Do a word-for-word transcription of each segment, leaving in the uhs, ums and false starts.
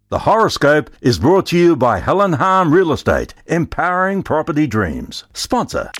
The horoscope is brought to you by Helen Harm Real Estate, empowering property dreams. Sponsor.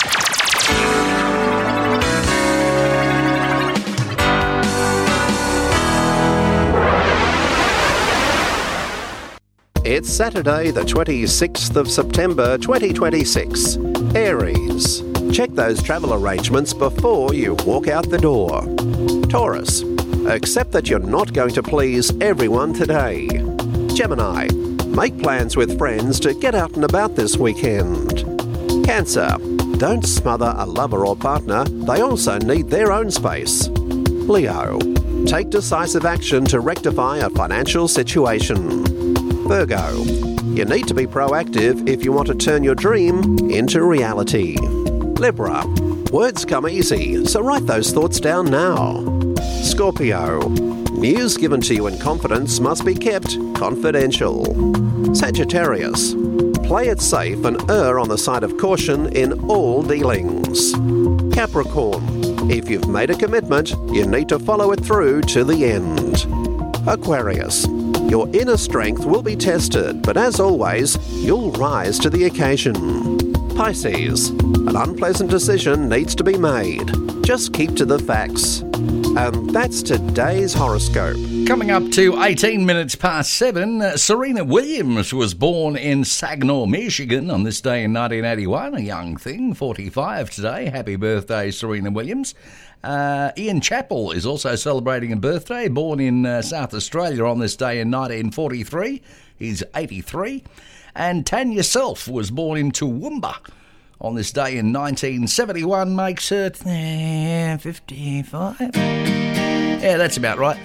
It's Saturday, the twenty-sixth of September, twenty twenty-six. Aries. Check those travel arrangements before you walk out the door. Taurus. Accept that you're not going to please everyone today. Gemini. Make plans with friends to get out and about this weekend. Cancer. Don't smother a lover or partner. They also need their own space. Leo. Take decisive action to rectify a financial situation. Virgo. You need to be proactive if you want to turn your dream into reality. Libra. Words come easy, so write those thoughts down now. Scorpio. News given to you in confidence must be kept confidential. Sagittarius. Play it safe and err on the side of caution in all dealings. Capricorn. If you've made a commitment, you need to follow it through to the end. Aquarius. Your inner strength will be tested, but as always, you'll rise to the occasion. Pisces. An unpleasant decision needs to be made. Just keep to the facts. And that's today's horoscope. Coming up to eighteen minutes past seven, uh, Serena Williams was born in Saginaw, Michigan on this day in nineteen eighty-one. A young thing, forty-five today. Happy birthday, Serena Williams. Uh, Ian Chappell is also celebrating a birthday, born in uh, South Australia on this day in nineteen forty-three. He's eighty-three. And Tanya Self was born in Toowoomba on this day in nineteen seventy-one, makes her uh, fifty-five. Yeah, that's about right.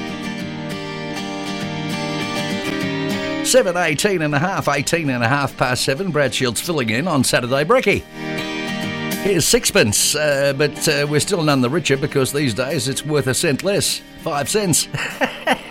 seven eighteen and a half, eighteen and a half past seven. Brad Shields filling in on Saturday Brekkie. Here's sixpence, uh, but uh, we're still none the richer because these days it's worth a cent less. Five cents.